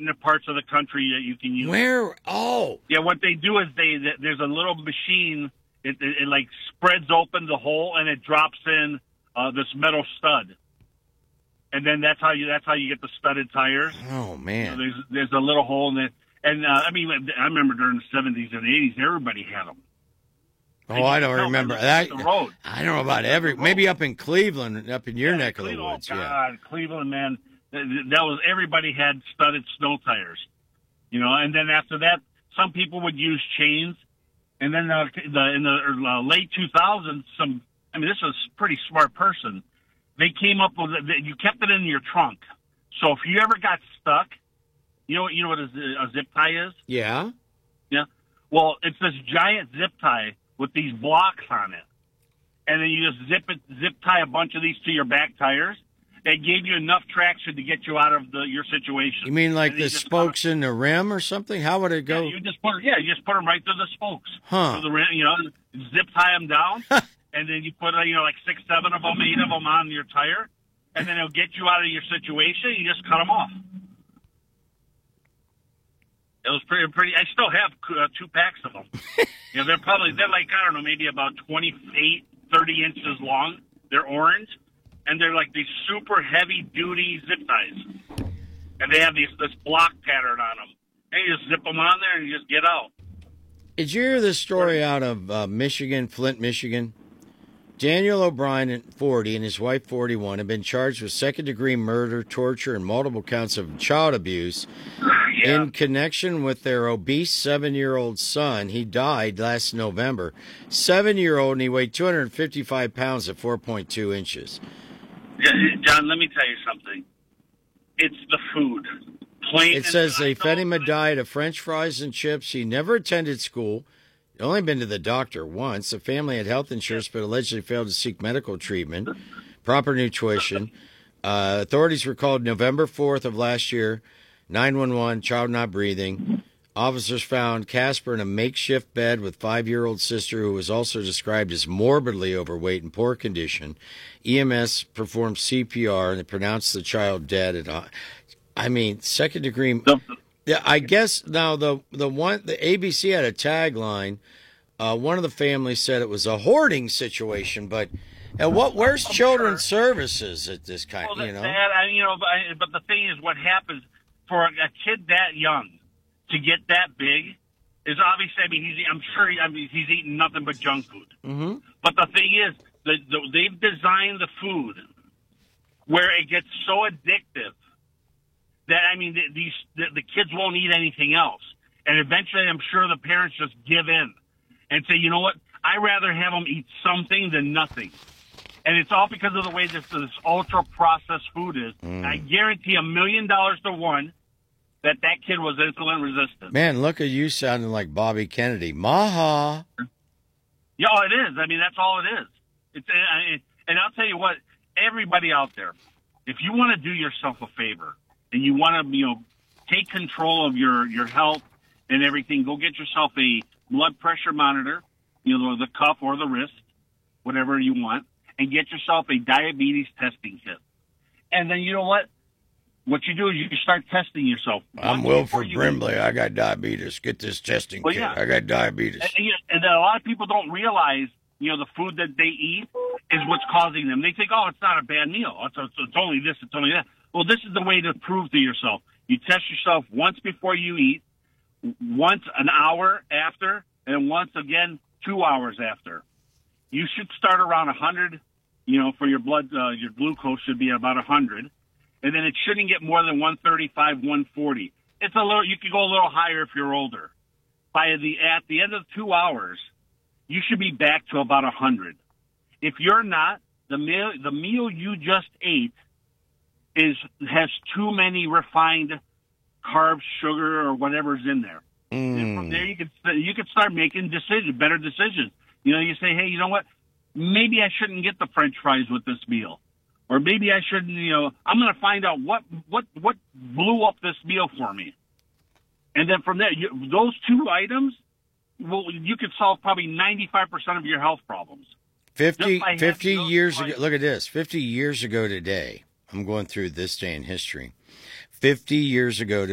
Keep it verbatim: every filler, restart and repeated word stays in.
certain parts of the country that you can use. Where? Oh. Yeah, what they do is they there's a little machine. It, it, it like spreads open the hole and it drops in uh, this metal stud, and then that's how you that's how you get the studded tires. Oh man! You know, there's there's a little hole in it, and uh, I mean I remember during the seventies and eighties everybody had them. Oh, I don't remember that. I don't know about every. Maybe up in Cleveland, up in your yeah, neck Cleveland, of the woods. Oh, God, yeah, Cleveland, man, that, that was everybody had studded snow tires, you know. And then after that, some people would use chains. And then uh, the, in the uh, late two thousands, some I mean, this was a pretty smart person. They came up with it. You kept it in your trunk, so if you ever got stuck, you know you know what a, a zip tie is. Yeah. Yeah. Well, it's this giant zip tie with these blocks on it, and then you just zip it, zip tie a bunch of these to your back tires. It gave you enough traction to get you out of the your situation. You mean like the spokes kinda, in the rim or something? How would it go? Yeah, you just put yeah, you just put them right through the spokes. Huh? The rim, you know, zip tie them down, and then you put uh, you know like six, seven of them, eight of them on your tire, and then it'll get you out of your situation. You just cut them off. It was pretty pretty. I still have uh, two packs of them. You know, they're probably they're like I don't know, maybe about twenty-eight, thirty inches long. They're orange. And they're like these super heavy-duty zip ties. And they have these this block pattern on them. And you just zip them on there and you just get out. Did you hear this story out of uh, Michigan, Flint, Michigan? Daniel O'Brien, forty, and his wife, forty-one, have been charged with second-degree murder, torture, and multiple counts of child abuse yeah. in connection with their obese seven-year-old son. He died last November. Seven-year-old, and he weighed two hundred fifty-five pounds at four point two inches. John, let me tell you something. It's the food. Plain it says they fed him a diet of French fries and chips. He never attended school. He'd only been to the doctor once. The family had health insurance but allegedly failed to seek medical treatment, proper nutrition. Uh, authorities were called November fourth of last year. nine one one, child not breathing. Officers found Casper in a makeshift bed with five-year-old sister who was also described as morbidly overweight and poor condition. E M S performed C P R and they pronounced the child dead. At, I mean, second degree. Yeah, I guess now the the one the A B C had a tagline. Uh, one of the families said it was a hoarding situation, but and what? Where's children's services at this kind? Well, you know, that, I, you know, but, but the thing is, what happens for a, a kid that young to get that big is obviously. I mean, he's. I'm sure. He, I mean, he's eating nothing but junk food. Mm-hmm. But the thing is, the, the, they've designed the food where it gets so addictive that I mean, the, these the, the kids won't eat anything else, and eventually, I'm sure the parents just give in and say, you know what? I'd rather have them eat something than nothing. And it's all because of the way this, this ultra-processed food is. Mm. I guarantee a million dollars to one that that kid was insulin resistant. Man, look at you sounding like Bobby Kennedy. Maha. Yeah, oh, it is. I mean, that's all it is. It's, uh, and I'll tell you what, everybody out there, if you want to do yourself a favor and you want to, you know, take control of your, your health and everything, go get yourself a blood pressure monitor, you know, the cuff or the wrist, whatever you want, and get yourself a diabetes testing kit. And then you know what? What you do is you start testing yourself. I'm Wilford Brimley. I got diabetes. Get this testing well, kit. Yeah. I got diabetes. And, and a lot of people don't realize, you know, the food that they eat is what's causing them. They think, oh, it's not a bad meal. It's, it's, it's only this, it's only that. Well, this is the way to prove to yourself. You test yourself once before you eat, once an hour after, and once again two hours after. You should start around one hundred, you know, for your blood, uh, your glucose should be about one hundred. And then it shouldn't get more than one thirty-five, one forty. It's a little, you could go a little higher if you're older. By the, at the end of two hours, you should be back to about one hundred. If you're not, the meal, the meal you just ate is, has too many refined carbs, sugar, or whatever's in there. Mm. And from there, you could, you could start making decisions, better decisions. You know, you say, hey, you know what? Maybe I shouldn't get the French fries with this meal. Or maybe I shouldn't, you know, I'm going to find out what, what, what blew up this meal for me. And then from there, you, those two items, well, you could solve probably ninety-five percent of your health problems. fifty, fifty years ago, look at this, fifty years ago today, I'm going through this day in history. fifty years ago